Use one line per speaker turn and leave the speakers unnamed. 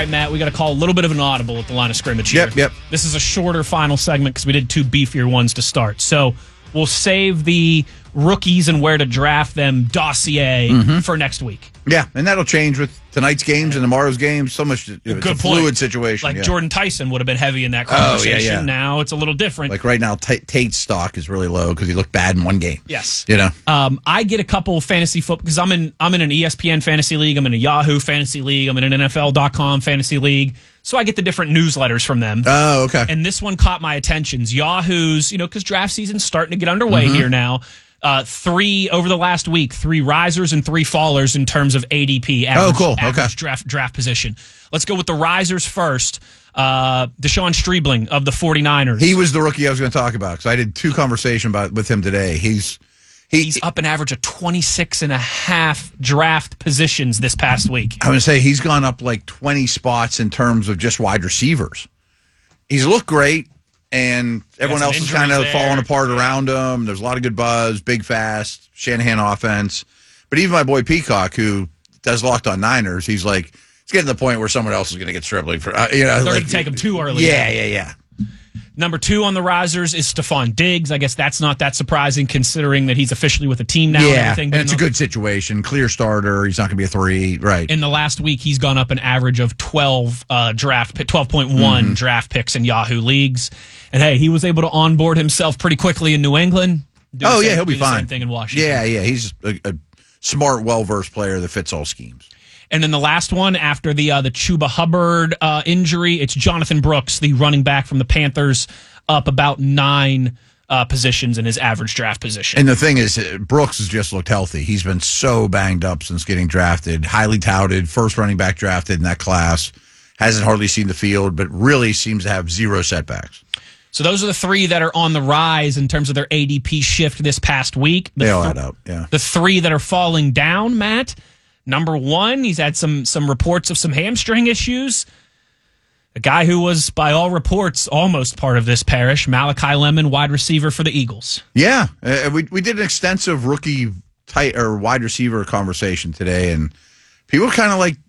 right, Matt, we got to call a little bit of an audible at the line of scrimmage here.
Yep.
This is a shorter final segment because we did 2 beefier ones to start. So we'll save the rookies and where to draft them dossier for next week.
Yeah, and that'll change with tonight's games and tomorrow's games. So much. It's a fluid situation.
Like Jordan Tyson would have been heavy in that conversation.
Yeah.
Now it's a little different.
Like right now, Tate's stock is really low because he looked bad in one game.
Yes.
I
get a couple fantasy football because I'm in an ESPN fantasy league. I'm in a Yahoo fantasy league. I'm in an NFL.com fantasy league. So I get the different newsletters from them.
Oh, okay.
And this one caught my attention. Yahoo's, because draft season's starting to get underway here now. 3 over the last week, 3 risers and 3 fallers in terms of ADP. Average draft position. Let's go with the risers first. Deshaun Streebling of the 49ers.
He was the rookie I was going to talk about because I did 2 conversations with him today. He's
up an average of 26 and a half draft positions this past week.
I would say he's gone up like 20 spots in terms of just wide receivers. He's looked great. And everyone else is kind of falling apart around him. There's a lot of good buzz, big, fast, Shanahan offense. But even my boy Peacock, who does Locked On Niners, he's like, it's getting to the point where someone else is going to get Stribling.
They're going to take him too early.
Yeah.
Number 2 on the risers is Stephon Diggs. I guess that's not that surprising considering that he's officially with a team now.
Yeah, and it's a good situation. Clear starter. He's not going to be a 3. Right.
In the last week, he's gone up an average of 12.1 draft picks in Yahoo leagues. And hey, he was able to onboard himself pretty quickly in New England.
He'll be fine.
Same thing in Washington.
Yeah. He's a smart, well-versed player that fits all schemes.
And then the last one, after the Chuba Hubbard injury, it's Jonathan Brooks, the running back from the Panthers, up about 9 positions in his average draft position.
And the thing is, Brooks has just looked healthy. He's been so banged up since getting drafted, highly touted, first running back drafted in that class. Hasn't hardly seen the field, but really seems to have 0 setbacks.
So those are the 3 that are on the rise in terms of their ADP shift this past week.
They all add up, yeah.
The 3 that are falling down, Matt. Number 1, he's had some reports of some hamstring issues. A guy who was, by all reports, almost part of this parish, Malachi Lemon, wide receiver for the Eagles.
Yeah, we did an extensive rookie wide receiver conversation today, and people kind of like